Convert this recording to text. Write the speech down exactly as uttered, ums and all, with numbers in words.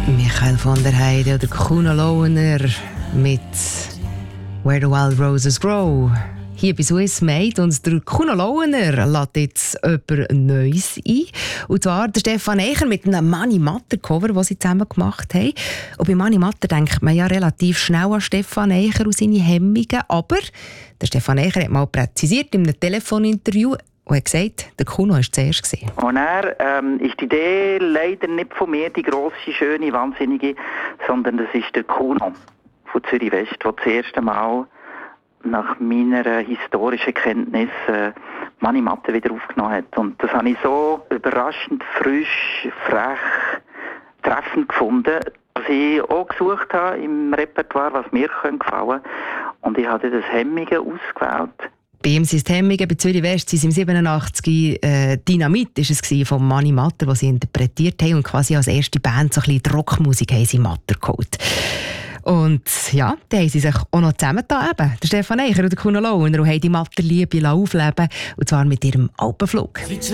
Michael von der Heide oder Kuno Launer mit «Where the Wild Roses Grow». Hier bei Swiss Made und der Kuno Launer lädt jetzt jemand Neues ein. Und zwar der Stefan Eicher mit einem Mani Matter Cover, das sie zusammen gemacht haben. Und bei Mani Matter denkt man ja relativ schnell an Stefan Eicher und seine Hemmungen. Aber der Stefan Eicher hat mal präzisiert in einem Telefoninterview und hat gesagt, der Kuno war zuerst. Und er ähm, ist die Idee leider nicht von mir, die grosse, schöne, wahnsinnige, sondern das ist der Kuno von Zürich West, der das erste Mal nach meiner historischen Kenntnis äh, Mani Matter wieder aufgenommen hat. Und das habe ich so überraschend, frisch, frech, treffend gefunden, dass ich auch gesucht habe im Repertoire, was mir gefallen könnte. Und ich habe das Hemmige ausgewählt. Bei ihm sind die Hemmungen, bei Zürich West sind im siebenundachtzig äh, Dynamit war es von Mani Matter, das sie interpretiert haben und quasi als erste Band so ein bisschen die Rockmusik haben sie Matter geholt. Und ja, da haben sie sich auch noch zusammengetan, eben, der Stefan Eicher und der Kuno Launer, und haben die Matter-Liebe aufleben, und zwar mit ihrem Alpenflug.